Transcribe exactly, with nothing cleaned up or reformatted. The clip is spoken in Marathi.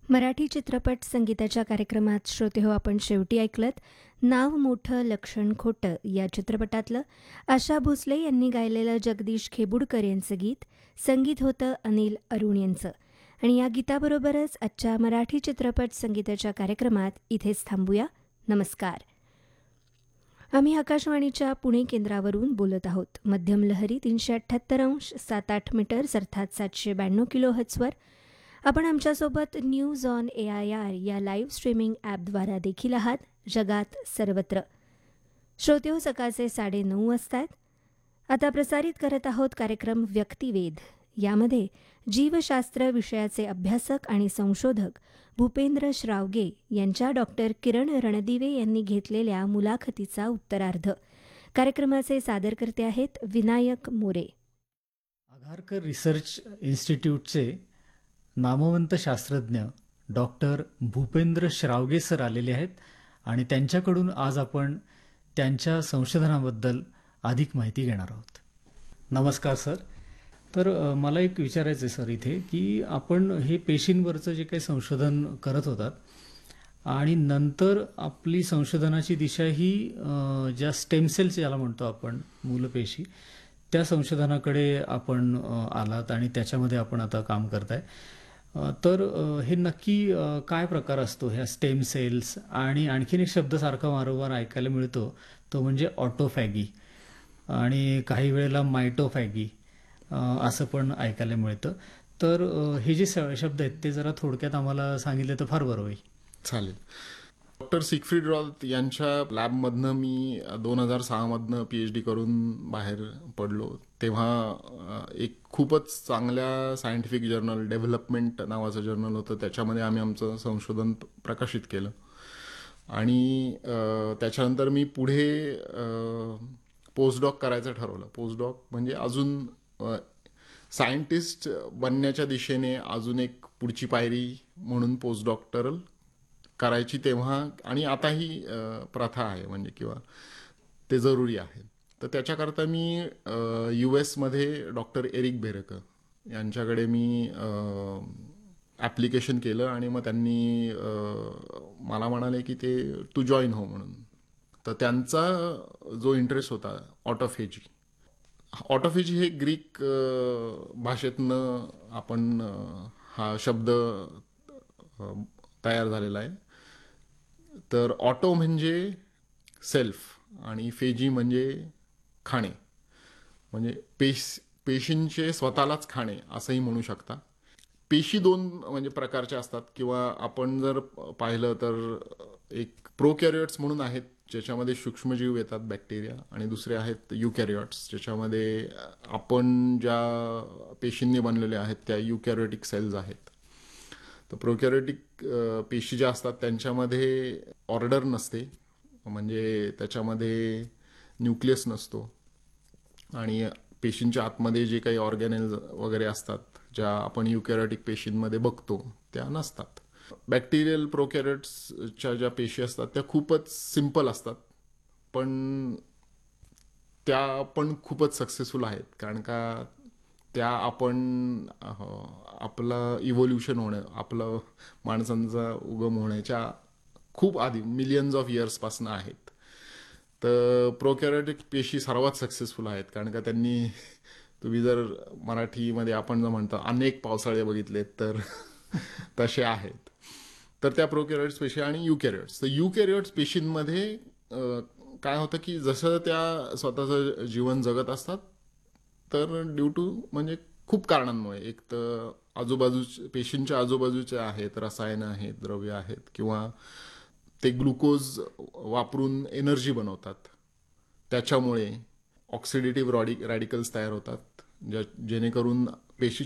मराठी चित्रपट संगीताच्या कार्यक्रमात श्रोतेहो आपण शेवटी ऐकलत नाव मोठं लक्षण खोटं या चित्रपटातलं आशा भोसले यांनी गायलेलं जगदीश खेबुडकर यांचं गीत. संगीत होतं अनिल अरुण यांचं. आणि या गीताबरोबरच आजच्या मराठी चित्रपट संगीताच्या कार्यक्रमात इथेच थांबूया. नमस्कार. आम्ही आकाशवाणीच्या पुणे केंद्रावरून बोलत आहोत. मध्यम लहरी तीनशे अठ्ठ्याहत्तर अंश सात आठ मीटर्स अर्थात सातशे ब्याण्णव किलो हर्ट्झवर. आपण आमच्यासोबत news on A I R या लाईव्ह स्ट्रीमिंग ॲपद्वारा देखील आहात जगात सर्वत्र. श्रोतेहो, सकाळचे साडेनऊ वाजतायत. आता प्रसारित करत आहोत कार्यक्रम व्यक्तिवेध. यामध्ये जीवशास्त्र विषयाचे अभ्यासक आणि संशोधक भूपेंद्र श्रावगे यांच्या डॉक्टर किरण रणदिवे यांनी घेतलेल्या मुलाखतीचा उत्तरार्ध. कार्यक्रमाचे सादरकर्ते आहेत विनायक मोरे. आघारकर रिसर्च इन्स्टिट्यूटचे नामवंत शास्त्रज्ञ डॉक्टर भूपेंद्र श्रावगे सर आलेले आहेत आणि त्यांच्याकडून आज आपण त्यांच्या संशोधनाबद्दल अधिक माहिती घेणार आहोत. नमस्कार सर. तर अ, मला एक विचारायचं आहे सर इथे की आपण हे पेशींवरचं जे काही संशोधन करत होतात आणि नंतर आपली संशोधनाची दिशा ही अ, ज्या स्टेम सेल्स ज्याला म्हणतो आपण मूलपेशी त्या संशोधनाकडे आपण अ, आलात आणि त्याच्यामध्ये आपण आता काम करताय. अ, तर अ, हे नक्की अ, काय प्रकार असतो ह्या स्टेम सेल्स, आणि आणखीन एक शब्द सारखा वारंवार ऐकायला मिळतो तो म्हणजे ऑटोफॅगी आणि काही वेळेला मायटोफॅगी अ, असं पण ऐकायला मिळतं. तर अ, हे जे स- शब्द आहेत ते जरा थोडक्यात आम्हाला सांगितले तर फार बरं होईल. चालेल. डॉक्टर सिगफ्रीड रॉथ यांच्या लॅबमधनं मी दोन हजार सहामधनं पी एच डी करून बाहेर पडलो. तेव्हा अ, एक खूपच चांगल्या सायंटिफिक जर्नल डेव्हलपमेंट नावाचं जर्नल होतं, त्याच्यामध्ये आम्ही आमचं संशोधन प्रकाशित केलं. आणि अ, त्याच्यानंतर मी पुढे पोस्टडॉक करायचं ठरवलं. पोस्टडॉक म्हणजे अजून सायंटिस्ट बनण्याच्या दिशेने अजून एक पुढची पायरी म्हणून पोस्टडॉक्टरल करायची तेव्हा, आणि आताही अ, प्रथा आहे म्हणजे किंवा ते जरुरी आहे. तर त्याच्याकरता मी यू एसमध्ये डॉक्टर एरिक बेरेकर यांच्याकडे मी ॲप्लिकेशन केलं आणि मग त्यांनी अ, मला म्हणाले की ते टू जॉईन हो म्हणून. तर त्यांचा जो इंटरेस्ट होता ऑटोफेजी. ऑटोफेजी हे ग्रीक अ, भाषेतनं आपण अ, हा शब्द अ, तयार झालेला आहे. तर ऑटो म्हणजे सेल्फ आणि फेजी म्हणजे खाणे, म्हणजे पेश पेशींचे स्वतःलाच खाणे असंही म्हणू शकता. पेशी दोन म्हणजे प्रकारच्या असतात, किंवा आपण जर पाहिलं तर एक प्रोकॅरियोट्स म्हणून आहेत ज्याच्यामध्ये सूक्ष्मजीव येतात, बॅक्टेरिया, आणि दुसरे आहेत युकॅरियोट्स ज्याच्यामध्ये आपण ज्या पेशींनी बनलेल्या आहेत त्या युकॅरियोटिक सेल्स आहेत. तर प्रोकॅरियोटिक पेशी ज्या असतात त्यांच्यामध्ये ऑर्डर नसते, म्हणजे त्याच्यामध्ये न्यूक्लियस नसतो, आणि पेशींच्या आतमध्ये जे काही ऑर्गॅनेल्स वगैरे असतात ज्या आपण युकॅरियोटिक पेशींमध्ये बघतो त्या नसतात. बॅक्टेरियल प्रोकॅरियोट्सच्या ज्या पेशी असतात त्या खूपच सिंपल असतात, पण त्या पण खूपच सक्सेसफुल आहेत, कारण का त्या आपण अह, आपलं इव्होल्युशन होणं, आपलं माणसांचा उगम होण्याच्या खूप आधी मिलियन्स ऑफ इयर्सपासून आहेत. तर प्रोकॅरियोटिक पेशी सर्वात सक्सेसफुल आहेत, कारण का त्यांनी, तुम्ही जर मराठीमध्ये आपण जर म्हणतो अनेक पावसाळे बघितलेत तर तसे आहेत. तर त्या प्रोकॅरियोट्स पेशी आणि युकॅरियोट्स. तर युकॅरियोट्स पेशींमध्ये अ, काय होतं की जसं त्या स्वतःचं जीवन जगत असतात, तर ड्यू टू म्हणजे खूप कारणांमुळे, एक तर आजूबाजूचे पेशींच्या आजूबाजूचे आहेत रसायनं आहेत, द्रव्य आहेत, किंवा ते ग्लुकोज वापरून एनर्जी बनवतात, त्याच्यामुळे ऑक्सिडेटिव्ह रॉडी रॅडिकल्स तयार होतात, ज्या जेणेकरून पेशी